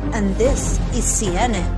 and this is CNN.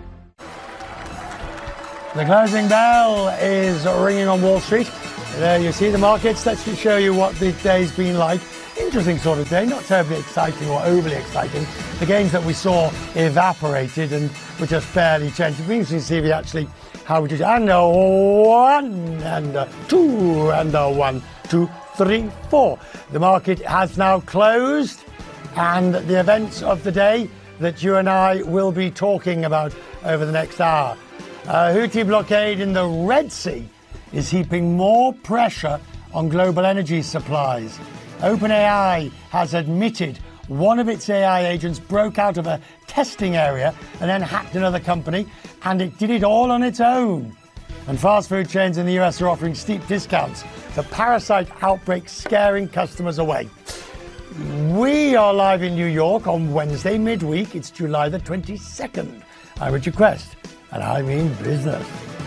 The closing bell is ringing on Wall Street. There you see the markets. Let's just show you what the day's been like. Interesting sort of day, not terribly exciting or overly exciting. The gains that we saw evaporated and were just barely changed. It means you see how we did, and a 1, and a 2, and a 1, 2, 3, 4. The market has now closed, and the events of the day that you and I will be talking about over the next hour. A Houthi blockade in the Red Sea is heaping more pressure on global energy supplies. OpenAI has admitted one of its AI agents broke out of a testing area and then hacked another company, and it did it all on its own. And fast food chains in the US are offering steep discounts. The parasite outbreak scaring customers away. We are live in New York on Wednesday midweek. It's July the 22nd. I'm Richard Quest, and I mean business.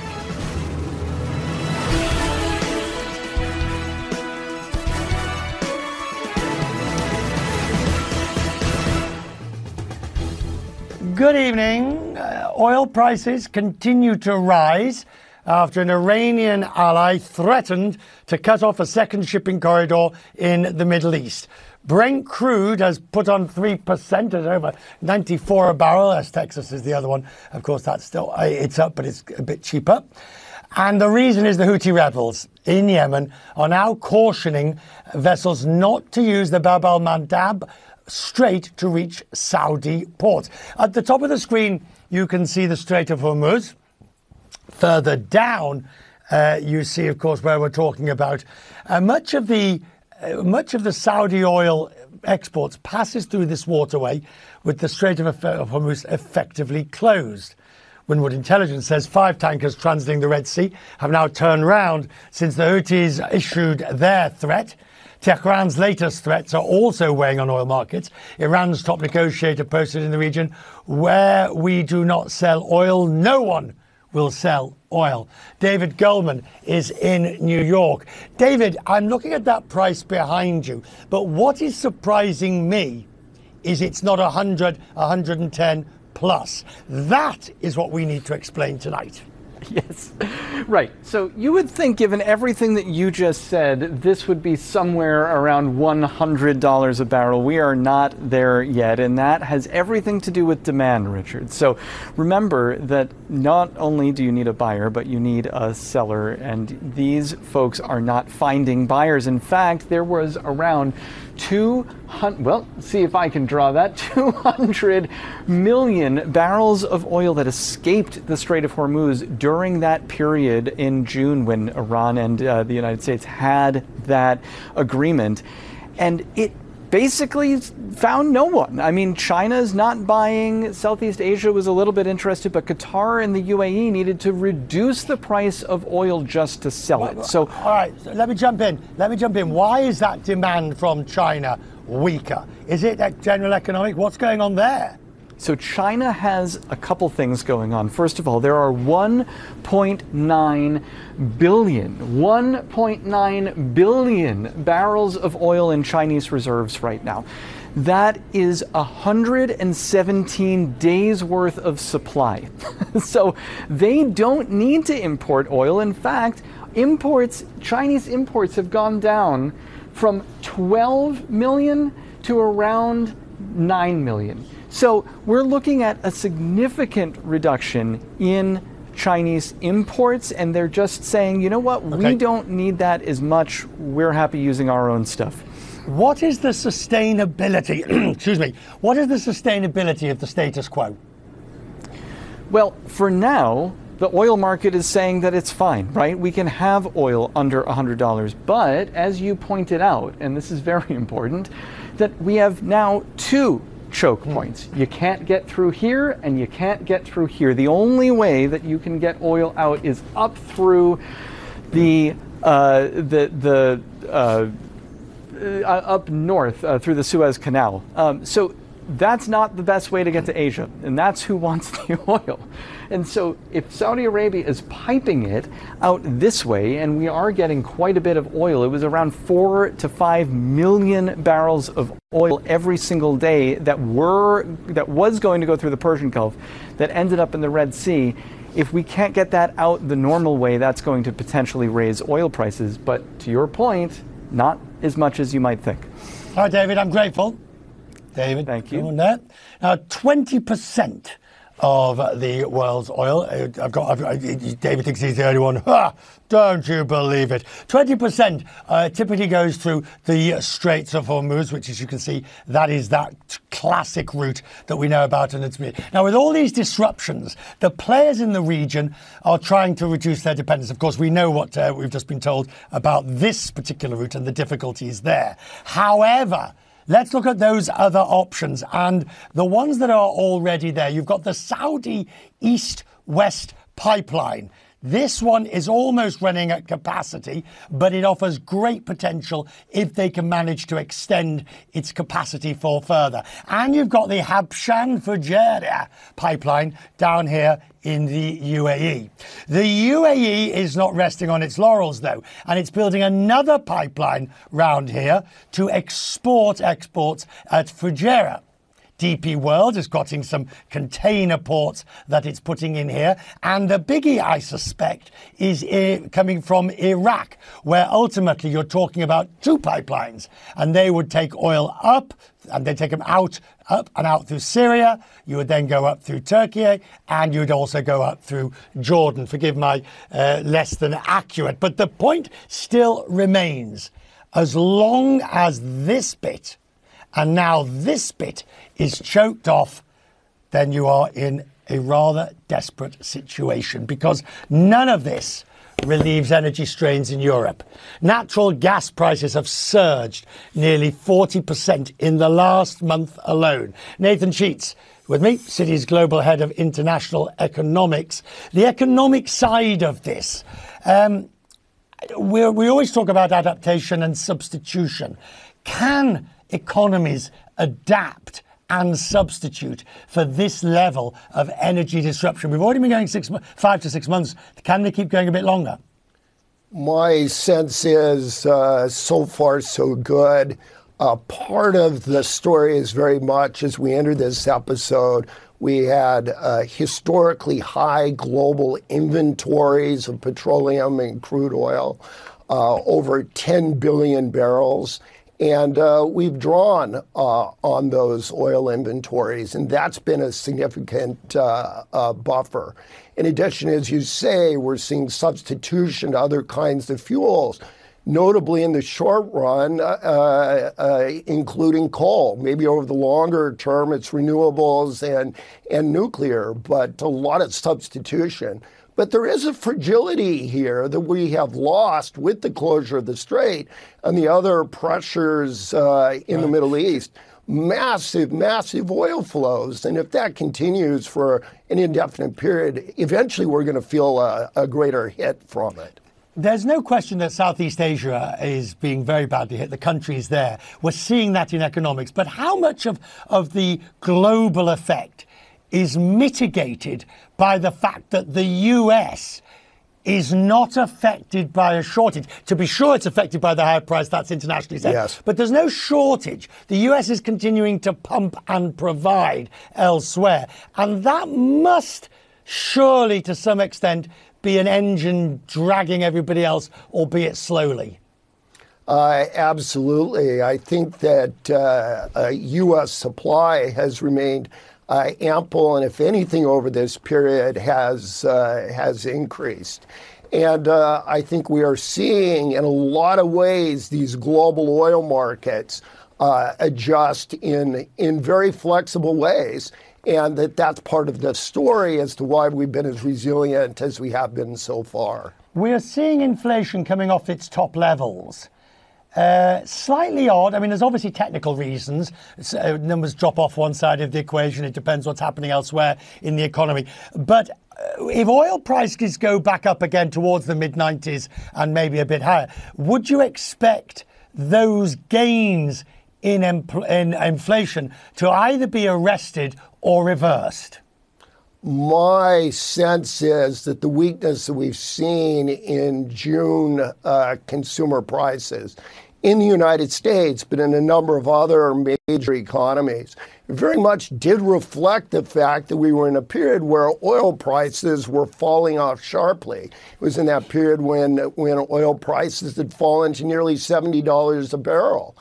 Good evening. Oil prices continue to rise after an Iranian ally threatened to cut off a second shipping corridor in the Middle East. Brent crude has put on 3% at over 94 a barrel, as Texas is the other one. Of course, that's still, it's up, but it's a bit cheaper. And the reason is the Houthi rebels in Yemen are now cautioning vessels not to use the Bab al-Mandab Strait to reach Saudi ports. At the top of the screen, you can see the Strait of Hormuz. Further down, you see, of course, where we're talking about much of the Saudi oil exports passes through this waterway, with the Strait of Hormuz effectively closed. Windward Intelligence says 5 tankers transiting the Red Sea have now turned round since the Houthis issued their threat. Tehran's latest threats are also weighing on oil markets. Iran's top negotiator posted in the region, "Where we do not sell oil, no one will sell oil." David Goldman is in New York. David, I'm looking at that price behind you, but what is surprising me is it's not 100, 110 plus. That is what we need to explain tonight. Yes, right. So you would think, given everything that you just said, this would be somewhere around $100 a barrel. We are not there yet, and that has everything to do with demand, Richard. So remember that not only do you need a buyer, but you need a seller, and these folks are not finding buyers. In fact, there was around 200 million barrels of oil that escaped the Strait of Hormuz during that period in June when Iran and the United States had that agreement. And it basically found no one. I mean, China's not buying. Southeast Asia was a little bit interested, but Qatar and the UAE needed to reduce the price of oil just to sell it. So, all right, so let me jump in. Why is that demand from China weaker? Is it general economic? What's going on there? So China has a couple things going on. First of all, there are 1.9 billion barrels of oil in Chinese reserves right now. That is 117 days worth of supply. So they don't need to import oil. In fact, Chinese imports have gone down from 12 million to around 9 million. So we're looking at a significant reduction in Chinese imports, and they're just saying, you know what, we don't need that as much. We're happy using our own stuff. What is the sustainability, what is the sustainability of the status quo? Well, for now, the oil market is saying that it's fine, right? We can have oil under $100. But as you pointed out, and this is very important, that we have now 2 choke points. You can't get through here and you can't get through here. The only way that you can get oil out is up through up north through the Suez Canal. So that's not the best way to get to Asia, and that's who wants the oil. And so if Saudi Arabia is piping it out this way, and we are getting quite a bit of oil, it was around 4 to 5 million barrels of oil every single day that was going to go through the Persian Gulf that ended up in the Red Sea. If we can't get that out the normal way, that's going to potentially raise oil prices. But to your point, not as much as you might think. All right, David, I'm grateful. David, thank you. On that. Now, 20% of the world's oil. David thinks he's the only one. Ha! Don't you believe it? 20% typically goes through the Straits of Hormuz, which, as you can see, that is that classic route that we know about. And it's now, with all these disruptions, the players in the region are trying to reduce their dependence. Of course, we know what we've just been told about this particular route and the difficulties there. However, let's look at those other options and the ones that are already there. You've got the Saudi East-West pipeline. This one is almost running at capacity, but it offers great potential if they can manage to extend its capacity for further. And you've got the Habshan Fujairah pipeline down here in the UAE. The UAE is not resting on its laurels, though, and it's building another pipeline round here to export exports at Fujairah. DP World is getting some container ports that it's putting in here. And the biggie, I suspect, is coming from Iraq, where ultimately you're talking about two pipelines. And they would take oil up, and they take them up and out through Syria. You would then go up through Turkey, and you would also go up through Jordan. Forgive my less than accurate. But the point still remains, as long as this bit and now this bit is choked off, then you are in a rather desperate situation, because none of this relieves energy strains in Europe. Natural gas prices have surged nearly 40% in the last month alone. Nathan Sheets with me, Citi's global head of international economics. The economic side of this, we always talk about adaptation and substitution. Can economies adapt and substitute for this level of energy disruption? We've already been going 5 to 6 months. Can they keep going a bit longer? My sense is so far so good. Part of the story is very much, as we entered this episode, we had historically high global inventories of petroleum and crude oil, over 10 billion barrels. And we've drawn on those oil inventories, and that's been a significant buffer. In addition, as you say, we're seeing substitution to other kinds of fuels, notably in the short run, including coal. Maybe over the longer term, it's renewables and nuclear, but a lot of substitution. But there is a fragility here that we have lost with the closure of the Strait and the other pressures in the Middle East. Massive, massive oil flows. And if that continues for an indefinite period, eventually we're going to feel a greater hit from it. There's no question that Southeast Asia is being very badly hit. The countries there. We're seeing that in economics. But how much of the global effect is mitigated by the fact that the US is not affected by a shortage? To be sure, it's affected by the higher price, that's internationally said. Yes. But there's no shortage. The US is continuing to pump and provide elsewhere. And that must surely, to some extent, be an engine dragging everybody else, albeit slowly. Absolutely. I think that U.S. supply has remained ample, and if anything, over this period has increased. And I think we are seeing, in a lot of ways, these global oil markets adjust in very flexible ways, and that's part of the story as to why we've been as resilient as we have been so far. We're seeing inflation coming off its top levels. Slightly odd. I mean, there's obviously technical reasons. Numbers drop off one side of the equation. It depends what's happening elsewhere in the economy. But if oil prices go back up again towards the mid-90s and maybe a bit higher, would you expect those gains in inflation to either be arrested or reversed? My sense is that the weakness that we've seen in June consumer prices in the United States, but in a number of other major economies, very much did reflect the fact that we were in a period where oil prices were falling off sharply. It was in that period when oil prices had fallen to nearly $70 a barrel.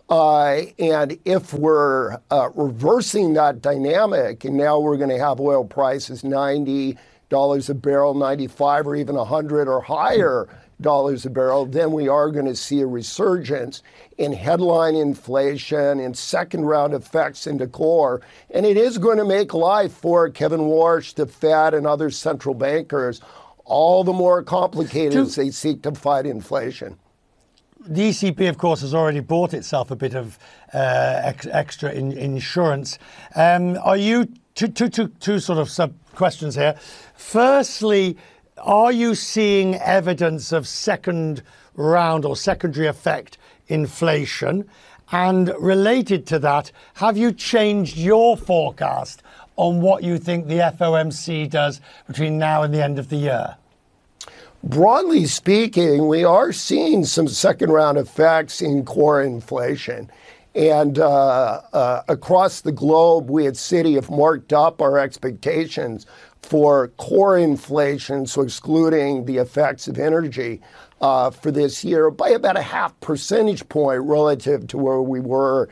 And if we're reversing that dynamic, and now we're going to have oil prices $90 a barrel, 95 or even 100 or higher dollars a barrel, then we are going to see a resurgence in headline inflation and second round effects into core. And it is going to make life for Kevin Warsh, the Fed, and other central bankers all the more complicated as they seek to fight inflation. The ECB, of course, has already bought itself a bit of extra insurance. Are you two sort of sub questions here? Firstly, are you seeing evidence of second round or secondary effect inflation? And related to that, have you changed your forecast on what you think the FOMC does between now and the end of the year? Broadly speaking, we are seeing some second round effects in core inflation. And across the globe, we at Citi have marked up our expectations for core inflation, so excluding the effects of energy, for this year by about a 0.5 percentage point relative to where we were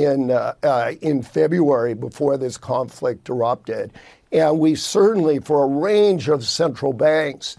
in February before this conflict erupted. And we certainly, for a range of central banks,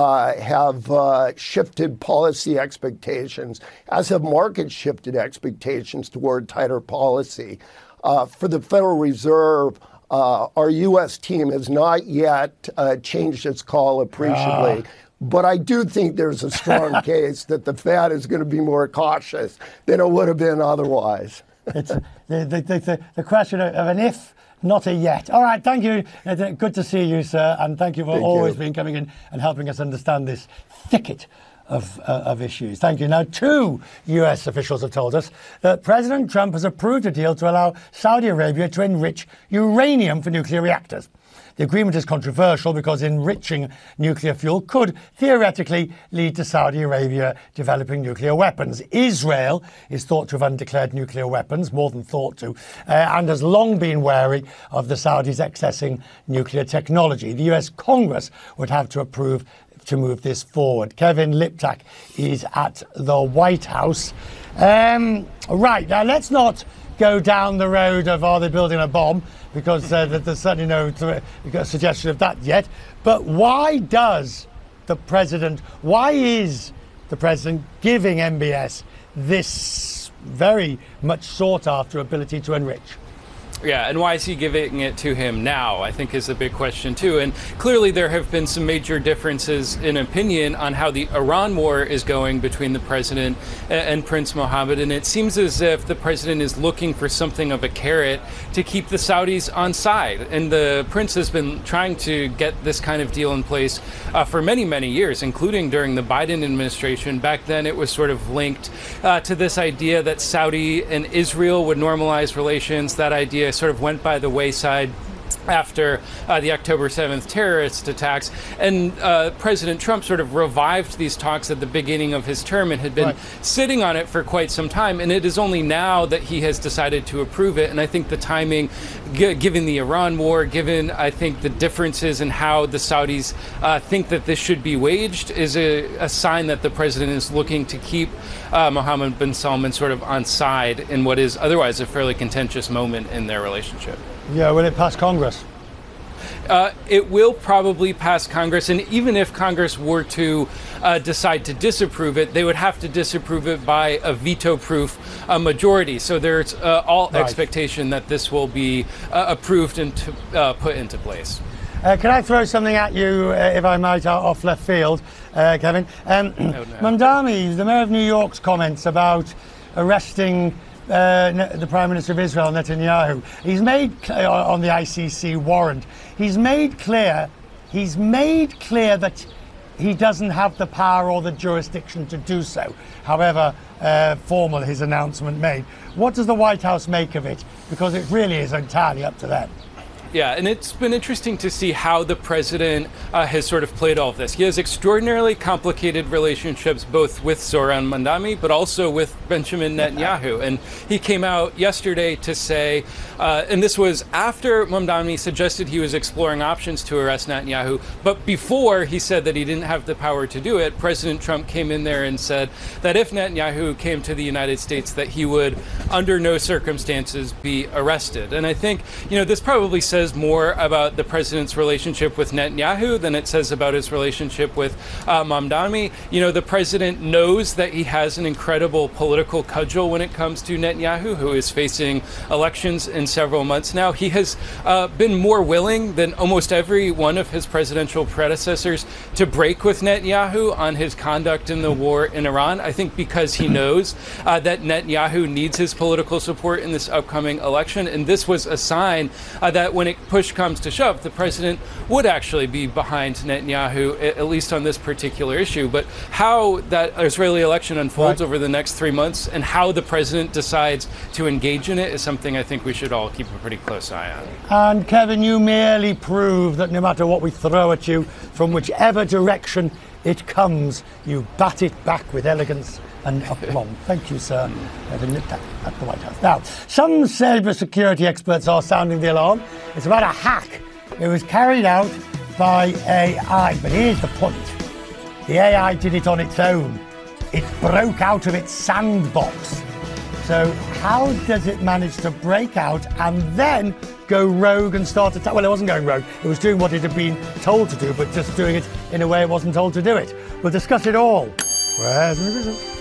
have shifted policy expectations, as have markets shifted expectations toward tighter policy. For the Federal Reserve, our U.S. team has not yet changed its call appreciably. But I do think there's a strong case that the Fed is going to be more cautious than it would have been otherwise. It's the question of an if, not a yet. All right, thank you. Good to see you, sir, and thank you for always being coming in and helping us understand this thicket of issues. Thank you. Now, 2 U.S. officials have told us that President Trump has approved a deal to allow Saudi Arabia to enrich uranium for nuclear reactors. The agreement is controversial because enriching nuclear fuel could theoretically lead to Saudi Arabia developing nuclear weapons. Israel is thought to have undeclared nuclear weapons, more than thought to, and has long been wary of the Saudis accessing nuclear technology. The US Congress would have to approve to move this forward. Kevin Liptak is at the White House. Right, now let's not go down the road of are they building a bomb, because there's certainly no suggestion of that yet. But why is the President giving MBS this very much sought after ability to enrich? Yeah, and why is he giving it to him now, I think, is a big question, too. And clearly there have been some major differences in opinion on how the Iran war is going between the president and Prince Mohammed. And it seems as if the president is looking for something of a carrot to keep the Saudis on side. And the prince has been trying to get this kind of deal in place for many, many years, including during the Biden administration. Back then, it was sort of linked to this idea that Saudi and Israel would normalize relations. That idea sort of went by the wayside after the October 7th terrorist attacks. And President Trump sort of revived these talks at the beginning of his term and had been sitting on it for quite some time. And it is only now that he has decided to approve it. And I think the timing, given the Iran war, given, I think, the differences in how the Saudis think that this should be waged, is a sign that the president is looking to keep Mohammed bin Salman sort of on side in what is otherwise a fairly contentious moment in their relationship. Yeah, will it pass Congress? It will probably pass Congress, and even if Congress were to decide to disapprove it, they would have to disapprove it by a veto-proof majority. So there's all expectation that this will be approved and put into place. Can I throw something at you, if I might, off left field, Kevin? Mamdani, the mayor of New York's comments about arresting the Prime Minister of Israel, Netanyahu. He's made on the ICC warrant. He's made clear that he doesn't have the power or the jurisdiction to do so, however formal his announcement made. What does the White House make of it? Because it really is entirely up to them. Yeah, and it's been interesting to see how the president has sort of played all of this. He has extraordinarily complicated relationships both with Zoran Mandami, but also with Benjamin Netanyahu. And he came out yesterday to say, and this was after Mandami suggested he was exploring options to arrest Netanyahu, but before he said that he didn't have the power to do it, President Trump came in there and said that if Netanyahu came to the United States, that he would, under no circumstances, be arrested. And I think, this probably says more about the president's relationship with Netanyahu than it says about his relationship with Mamdani. The president knows that he has an incredible political cudgel when it comes to Netanyahu, who is facing elections in several months now. He has been more willing than almost every one of his presidential predecessors to break with Netanyahu on his conduct in the war in Iran. I think because he knows that Netanyahu needs his political support in this upcoming election. And this was a sign that when push comes to shove, the president would actually be behind Netanyahu, at least on this particular issue. But how that Israeli election unfolds over the next 3 months and how the president decides to engage in it is something I think we should all keep a pretty close eye on. And Kevin, you merely prove that no matter what we throw at you, from whichever direction it comes, you bat it back with elegance and aplomb. Thank you, sir. At the White House. Now, some cybersecurity experts are sounding the alarm. It's about a hack. It was carried out by AI, but here's the point. The AI did it on its own. It broke out of its sandbox. So how does it manage to break out and then go rogue and start attack? Well, it wasn't going rogue. It was doing what it had been told to do, but just doing it in a way it wasn't told to do it. We'll discuss it all. Where's the